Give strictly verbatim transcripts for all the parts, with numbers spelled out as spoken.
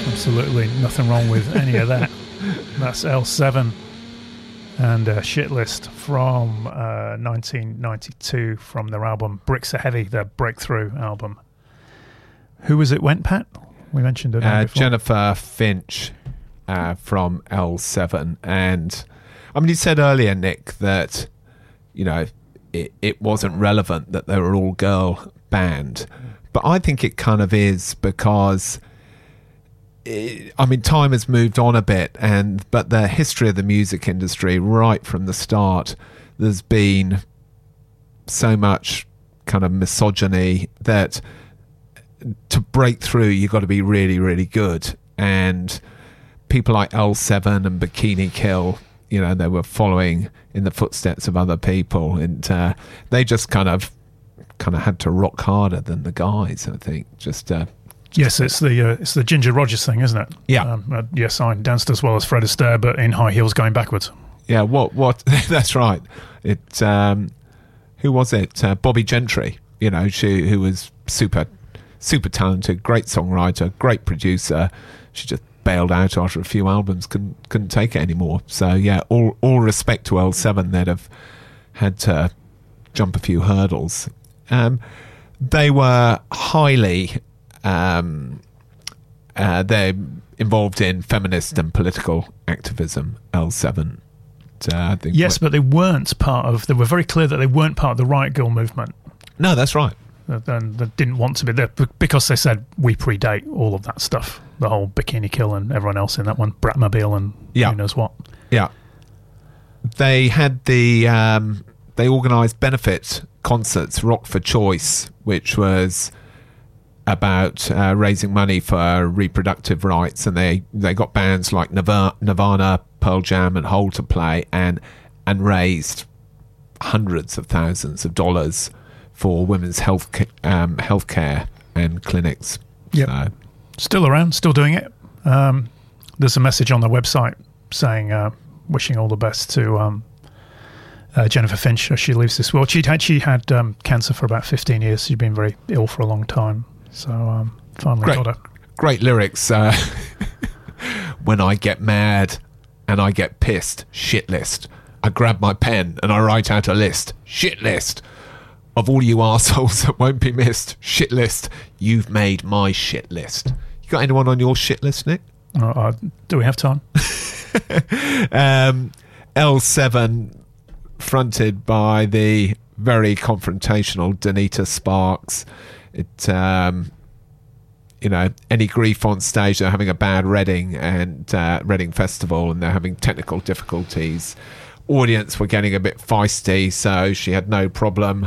Absolutely nothing wrong with any of that. That's L seven and a Shit List from uh, nineteen ninety-two from their album Bricks Are Heavy, their breakthrough album. Who was it went, Pat? We mentioned it. Uh, Jennifer Finch uh, from L seven. And I mean, you said earlier, Nick, that, you know, it, it wasn't relevant that they were all girl band. But I think it kind of is because... I mean, time has moved on a bit, and but the history of the music industry, right from the start, there's been so much kind of misogyny that to break through, you've got to be really, really good. And people like L seven and Bikini Kill, you know, they were following in the footsteps of other people, and uh, they just kind of kind of had to rock harder than the guys, I think, just... Uh, Yes, it's the uh, it's the Ginger Rogers thing, isn't it? Yeah. Um, uh, yes, I danced as well as Fred Astaire, but in high heels going backwards. Yeah. What? What? That's right. It. Um, who was it? Uh, Bobby Gentry. You know, she who was super, super talented, great songwriter, great producer. She just bailed out after a few albums. Couldn't couldn't take it anymore. So yeah, all all respect to L seven. They'd have had to jump a few hurdles. Um, they were highly. Um, uh, they're involved in feminist and political activism, L seven. Uh, I think yes, but they weren't part of... They were very clear that they weren't part of the Riot Girl movement. No, that's right. And they didn't want to be there because they said, we predate all of that stuff. The whole Bikini Kill and everyone else in that one, Bratmobile and yeah. who knows what. Yeah. They had the... Um, they organised benefit concerts, Rock for Choice, which was... about uh, raising money for reproductive rights, and they, they got bands like Nirvana, Nirvana, Pearl Jam and Hole to play, and and raised hundreds of thousands of dollars for women's health um, healthcare and clinics. Yeah, so. Still around, still doing it. Um, there's a message on their website saying uh, wishing all the best to um, uh, Jennifer Finch as she leaves this world. She'd had she had um, cancer for about fifteen years. She'd been very ill for a long time. So um, finally great, got her. Great lyrics. Uh, when I get mad and I get pissed, shit list. I grab my pen and I write out a list. Shit list. Of all you arseholes that won't be missed. Shit list. You've made my shit list. You got anyone on your shit list, Nick? Uh, uh, do we have time? um, L seven, fronted by the very confrontational Donita Sparks. It, um, you know, any grief on stage, they're having a bad Reading and uh, Reading Festival, and they're having technical difficulties. Audience were getting a bit feisty, so she had no problem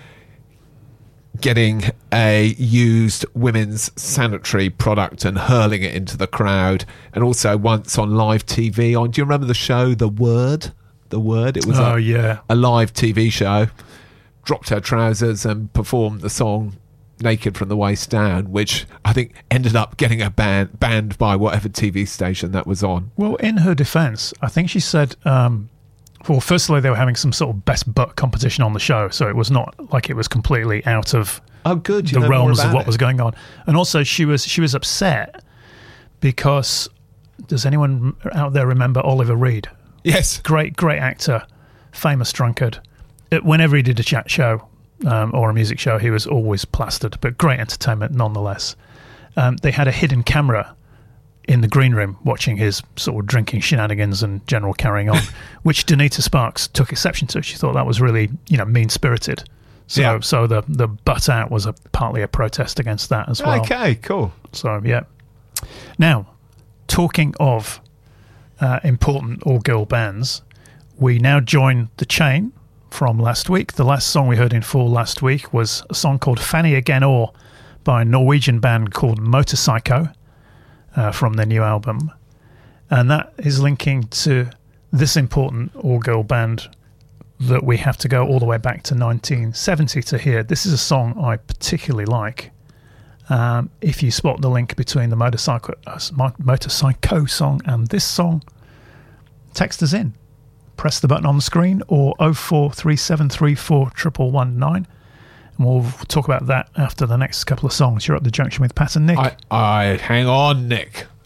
getting a used women's sanitary product and hurling it into the crowd. And also once on live T V, on do you remember the show The Word? The Word. It was oh, a, yeah. a live T V show. Dropped her trousers and performed the song naked from the waist down, which I think ended up getting her ban- banned by whatever T V station that was on. Well, in her defence, I think she said, um, well, firstly, they were having some sort of best butt competition on the show, so it was not like it was completely out of oh, good. You the realms of what it. was going on. And also, she was she was upset because, does anyone out there remember Oliver Reed? Yes. Great, great actor, famous drunkard. It, whenever he did a chat show, Um, or a music show, he was always plastered, but great entertainment nonetheless. Um, they had a hidden camera in the green room watching his sort of drinking shenanigans and general carrying on, which Donita Sparks took exception to. She thought that was really, you know, mean-spirited. So, yeah. so the the butt out was a partly a protest against that as well. Okay, cool. So yeah. Now, talking of uh, important all-girl bands, we now join the chain from last week. The last song we heard in full last week was a song called Fanny Again Or by a Norwegian band called Motorpsycho uh, from their new album. And that is linking to this important all-girl band that we have to go all the way back to nineteen seventy to hear. This is a song I particularly like. Um, if you spot the link between the Motorpsycho, uh, Motorpsycho song and this song, text us in. Press the button on the screen or oh four three seven three four one one one nine, and we'll talk about that after the next couple of songs. You're at the junction with Pat and Nick. I, I hang on, Nick.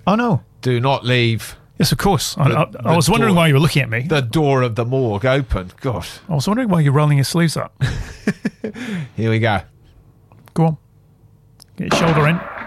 Oh, no. Do not leave Yes, of course. I, The- I, the I was wondering door- why you were looking at me. the door of the morgue open. Gosh, I was wondering why you're rolling your sleeves up. here we go. Go on. Get your shoulder in.